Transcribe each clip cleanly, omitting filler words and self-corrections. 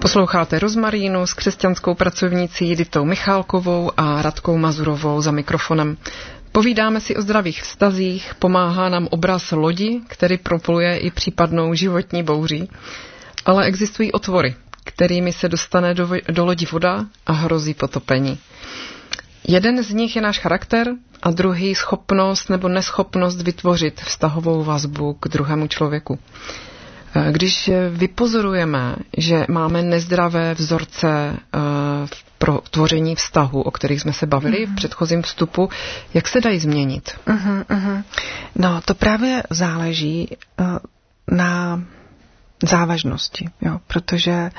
Posloucháte Rozmarínu s křesťanskou pracovnicí Jiditou Michálkovou a Radkou Mazurovou za mikrofonem. Povídáme si o zdravých vztazích, pomáhá nám obraz lodi, který propluje i případnou životní bouří, ale existují otvory, kterými se dostane do lodi voda a hrozí potopení. Jeden z nich je náš charakter a druhý schopnost nebo neschopnost vytvořit vztahovou vazbu k druhému člověku. Když vypozorujeme, že máme nezdravé vzorce pro tvoření vztahu, o kterých jsme se bavili v předchozím vstupu, jak se dají změnit? No, to právě záleží na závažnosti, jo, protože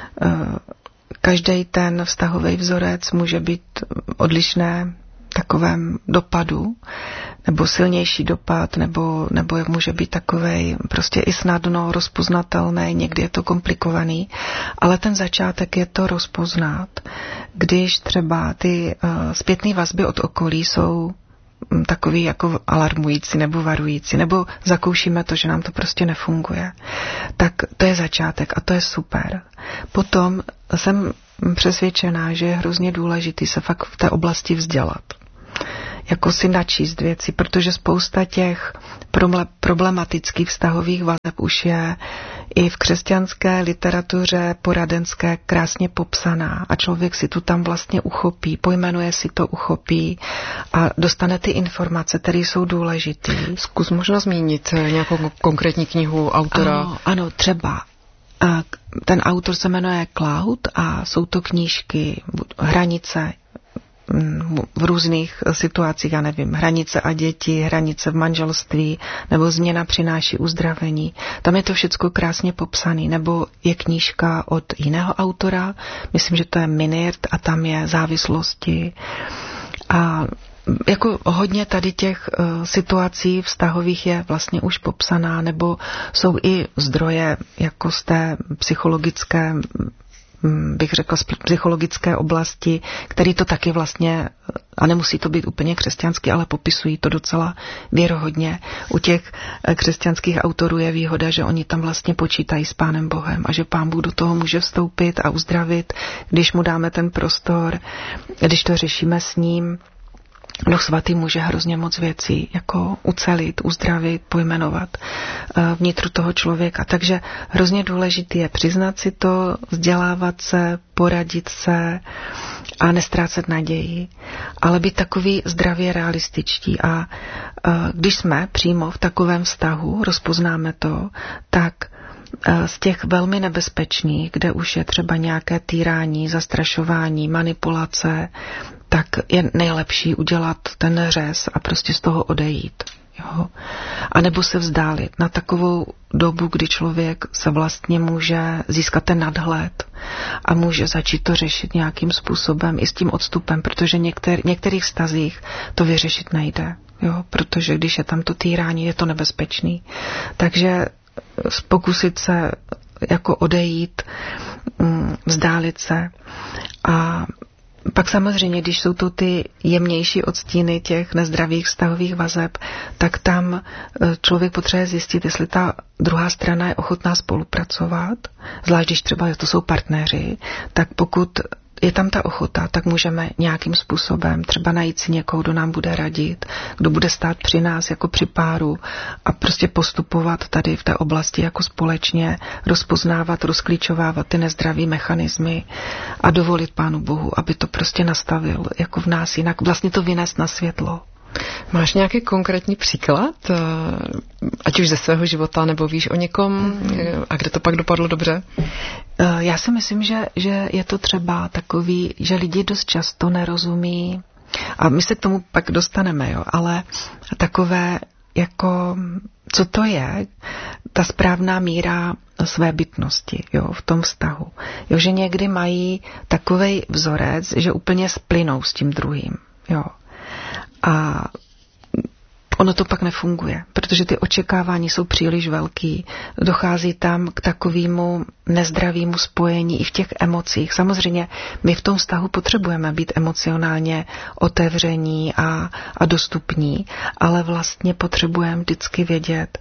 každý ten vztahový vzorec může být odlišné takovém dopadu, nebo silnější dopad, nebo může být takovej prostě i snadno rozpoznatelný, někdy je to komplikovaný, ale ten začátek je to rozpoznat, když třeba ty zpětné vazby od okolí jsou takový jako alarmující nebo varující, nebo zakoušíme to, že nám to prostě nefunguje. Tak to je začátek a to je super. Potom jsem přesvědčená, že je hrozně důležitý se fakt v té oblasti vzdělat. Jako si načíst věci, protože spousta těch problematických vztahových vazeb už je i v křesťanské literatuře poradenské krásně popsaná a člověk si tu tam vlastně uchopí, pojmenuje si to, uchopí a dostane ty informace, které jsou důležité. Zkus možná zmínit nějakou konkrétní knihu autora. Ano, třeba. Ten autor se jmenuje Cloud a jsou to knížky Hranice v různých situacích, já nevím, hranice a děti, hranice v manželství, nebo změna přináší uzdravení. Tam je to všecko krásně popsané. Nebo je knížka od jiného autora, myslím, že to je Minirt a tam je závislosti. A jako hodně tady těch situací vztahových je vlastně už popsaná, nebo jsou i zdroje jako z té psychologické, bych řekla, z psychologické oblasti, který to taky vlastně, a nemusí to být úplně křesťanský, ale popisují to docela věrohodně. U těch křesťanských autorů je výhoda, že oni tam vlastně počítají s Pánem Bohem a že Pán Bůh do toho může vstoupit a uzdravit, když mu dáme ten prostor, když to řešíme s ním. Duch svatý může hrozně moc věcí jako ucelit, uzdravit, pojmenovat vnitru toho člověka. Takže hrozně důležité je přiznat si to, vzdělávat se, poradit se a nestrácet naději, ale být takový zdravě realističtí. A když jsme přímo v takovém vztahu, rozpoznáme to, tak z těch velmi nebezpečných, kde už je třeba nějaké týrání, zastrašování, manipulace, tak je nejlepší udělat ten řez a prostě z toho odejít. Jo? A nebo se vzdálit na takovou dobu, kdy člověk se vlastně může získat ten nadhled a může začít to řešit nějakým způsobem i s tím odstupem, protože některých vztazích to vyřešit nejde. Jo? Protože když je tam to týrání, je to nebezpečný. Takže pokusit se jako odejít, vzdálit se a pak samozřejmě, když jsou to ty jemnější odstíny těch nezdravých vztahových vazeb, tak tam člověk potřebuje zjistit, jestli ta druhá strana je ochotná spolupracovat, zvlášť když třeba to jsou partneři, tak pokud je tam ta ochota, tak můžeme nějakým způsobem třeba najít si někoho, kdo nám bude radit, kdo bude stát při nás jako při páru a prostě postupovat tady v té oblasti jako společně, rozpoznávat, rozklíčovávat ty nezdraví mechanismy a dovolit Pánu Bohu, aby to prostě nastavil jako v nás, jinak vlastně to vynést na světlo. Máš nějaký konkrétní příklad, ať už ze svého života, nebo víš o někom, a kde to pak dopadlo dobře? Já si myslím, že je to třeba takový, že lidi dost často nerozumí, a my se k tomu pak dostaneme, jo, ale takové jako, co to je, ta správná míra svébytnosti, jo, v tom vztahu. Jo, že někdy mají takovej vzorec, že úplně splynou s tím druhým, jo. A ono to pak nefunguje, protože ty očekávání jsou příliš velký. Dochází tam k takovému nezdravému spojení i v těch emocích. Samozřejmě my v tom vztahu potřebujeme být emocionálně otevření a dostupní, ale vlastně potřebujeme vždycky vědět,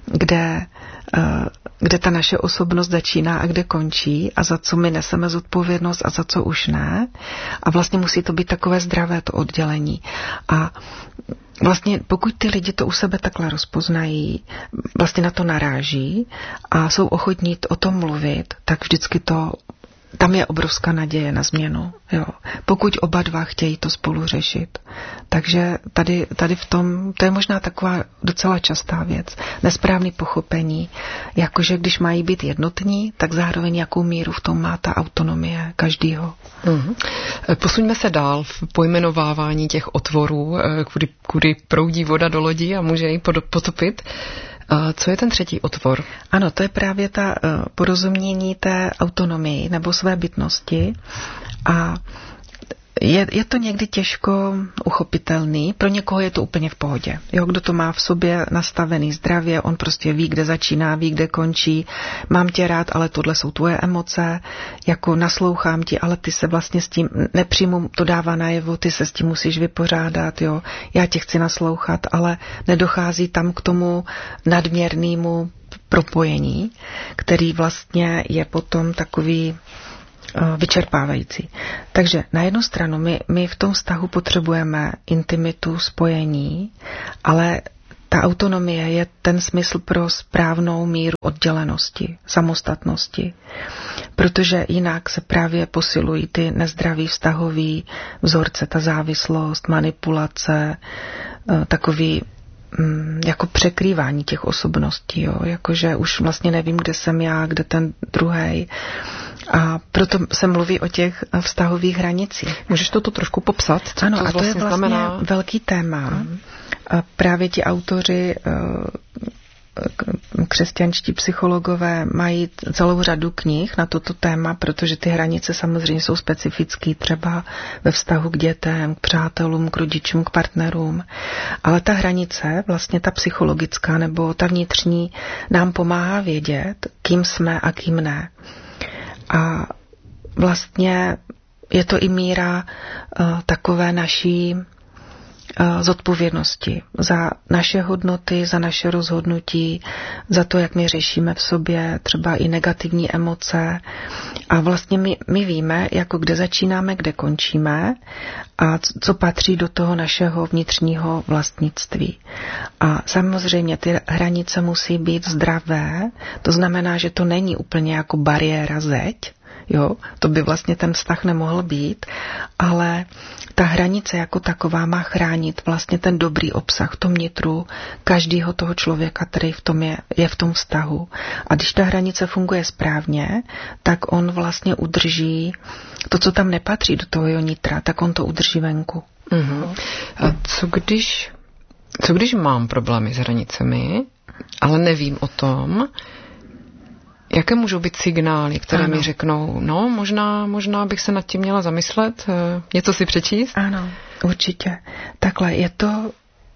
kde ta naše osobnost začíná a kde končí a za co my neseme zodpovědnost a za co už ne. A vlastně musí to být takové zdravé to oddělení. A vlastně pokud ty lidi to u sebe takhle rozpoznají, vlastně na to naráží a jsou ochotní o tom mluvit, tak vždycky tam je obrovská naděje na změnu. Jo. Pokud oba dva chtějí to spolu řešit. Takže tady v tom, to je možná taková docela častá věc. Nesprávný pochopení, jakože když mají být jednotní, tak zároveň jakou míru v tom má ta autonomie každýho. Mm-hmm. Posuňme se dál v pojmenovávání těch otvorů, kudy proudí voda do lodi a může ji potopit. Co je ten třetí otvor? Ano, to je právě ta porozumění té autonomii nebo své bytnosti a je to někdy těžko uchopitelný, pro někoho je to úplně v pohodě. Jo, kdo to má v sobě nastavený zdravě, on prostě ví, kde začíná, ví, kde končí, mám tě rád, ale tohle jsou tvoje emoce, jako naslouchám ti, ale ty se vlastně s tím nepřímo to dává najevo, ty se s tím musíš vypořádat, jo, já tě chci naslouchat, ale nedochází tam k tomu nadměrnému propojení, který vlastně je potom takový vyčerpávající. Takže na jednu stranu my v tom vztahu potřebujeme intimitu, spojení, ale ta autonomie je ten smysl pro správnou míru oddělenosti, samostatnosti. Protože jinak se právě posilují ty nezdravý vztahový vzorce, ta závislost, manipulace, takový jako překrývání těch osobností, jo? Jakože už vlastně nevím, kde jsem já, kde ten druhej. A proto se mluví o těch vztahových hranicích. Můžeš to trošku popsat? Co ano, to a to je vlastně znamená? Velký téma. A právě ti autoři, křesťanští psychologové mají celou řadu knih na toto téma, protože ty hranice samozřejmě jsou specifické třeba ve vztahu k dětem, k přátelům, k rodičům, k partnerům. Ale ta hranice, vlastně ta psychologická nebo ta vnitřní, nám pomáhá vědět, kým jsme a kým ne. A vlastně je to i míra takové naší zodpovědnosti za naše hodnoty, za naše rozhodnutí, za to, jak my řešíme v sobě třeba i negativní emoce. A vlastně my víme, jako kde začínáme, kde končíme a co patří do toho našeho vnitřního vlastnictví. A samozřejmě ty hranice musí být zdravé, to znamená, že to není úplně jako bariéra zeď, jo, to by vlastně ten vztah nemohl být, ale ta hranice jako taková má chránit vlastně ten dobrý obsah v tom nitru každého toho člověka, který v tom je v tom vztahu. A když ta hranice funguje správně, tak on vlastně udrží to, co tam nepatří do toho jeho nitra, tak on to udrží venku. Uh-huh. A co když mám problémy s hranicemi, ale nevím o tom, jaké můžou být signály, které mi řeknou, no, možná bych se nad tím měla zamyslet, něco si přečíst? Ano, určitě. Takhle, je to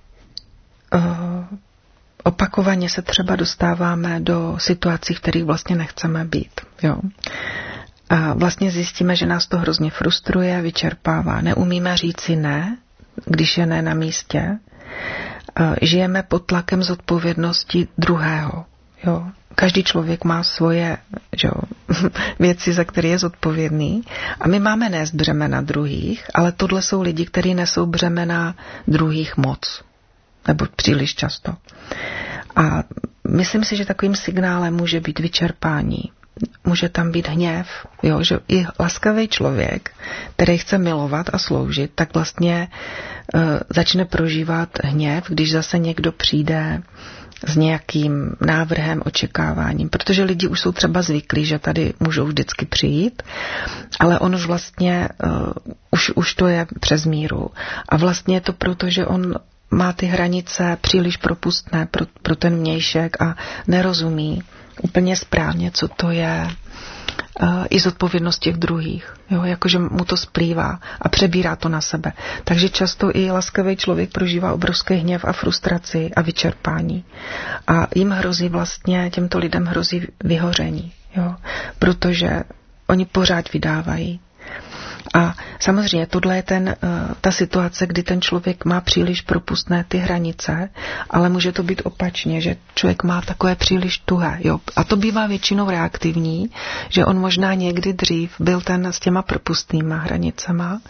opakovaně se třeba dostáváme do situací, v kterých vlastně nechceme být. Jo. A vlastně zjistíme, že nás to hrozně frustruje, vyčerpává. Neumíme říci ne, když je ne na místě. Žijeme pod tlakem zodpovědnosti druhého. Jo. Každý člověk má svoje věci, za které je zodpovědný. A my máme nést břemena druhých, ale tohle jsou lidi, kteří nesou břemena druhých moc. Nebo příliš často. A myslím si, že takovým signálem může být vyčerpání. Může tam být hněv, jo, že i laskavý člověk, který chce milovat a sloužit, tak vlastně začne prožívat hněv, když zase někdo přijde s nějakým návrhem, očekáváním, protože lidi už jsou třeba zvyklí, že tady můžou vždycky přijít, ale on už vlastně, už to je přes míru. A vlastně je to proto, že on má ty hranice příliš propustné pro ten vnějšek a nerozumí úplně správně, co to je i zodpovědnost těch druhých. Jo, jakože mu to splývá a přebírá to na sebe. Takže často i laskavý člověk prožívá obrovský hněv a frustraci a vyčerpání. A jim hrozí vlastně, těmto lidem hrozí vyhoření. Jo, protože oni pořád vydávají. A samozřejmě tohle je ta situace, kdy ten člověk má příliš propustné ty hranice, ale může to být opačně, že člověk má takové příliš tuhé. Jo. A to bývá většinou reaktivní, že on možná někdy dřív byl ten s těma propustnýma hranicema,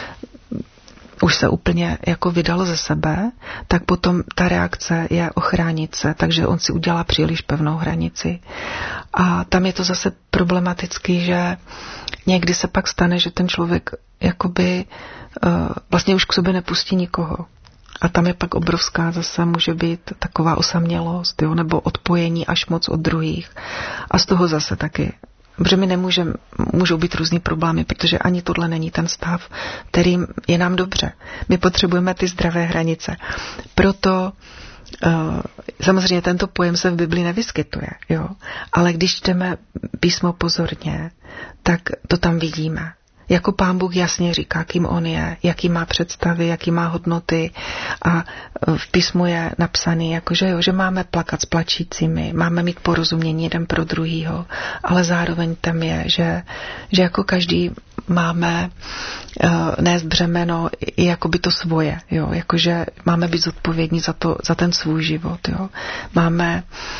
už se úplně jako vydal ze sebe, tak potom ta reakce je ochránit se, takže on si udělá příliš pevnou hranici. A tam je to zase problematický, že někdy se pak stane, že ten člověk jakoby vlastně už k sobě nepustí nikoho. A tam je pak obrovská zase může být taková osamělost, jo, nebo odpojení až moc od druhých. A z toho zase taky. Protože my můžou být různý problémy, protože ani tohle není ten stav, kterým je nám dobře. My potřebujeme ty zdravé hranice. Proto samozřejmě tento pojem se v Bibli nevyskytuje, jo? Ale když čteme písmo pozorně, tak to tam vidíme. Jako Pán Bůh jasně říká, kým on je, jaký má představy, jaký má hodnoty a v písmu je napsaný, jakože jo, že máme plakat s plačícími, máme mít porozumění jeden pro druhýho, ale zároveň tam je, že jako každý máme nést břemeno i jakoby to svoje, jo, jakože máme být zodpovědní za ten svůj život, jo. Máme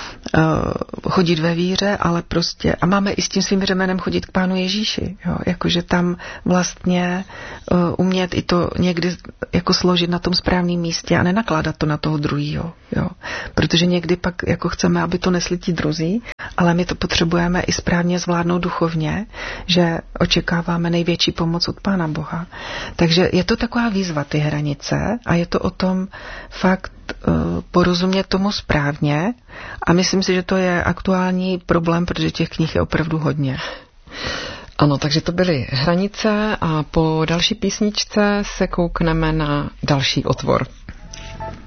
chodit ve víře, ale prostě a máme i s tím svým břemenem chodit k Pánu Ježíši, jo, jakože tam vlastně umět i to někdy jako složit na tom správném místě a nenakládat to na toho druhýho, jo. Protože někdy pak jako chceme, aby to nesli ti druzí, ale my to potřebujeme i správně zvládnout duchovně, že očekáváme největší pomoc od Pána Boha. Takže je to taková výzva, ty hranice, a je to o tom fakt porozumět tomu správně a myslím si, že to je aktuální problém, protože těch knih je opravdu hodně. Ano, takže to byly hranice a po další písničce se koukneme na další otvor.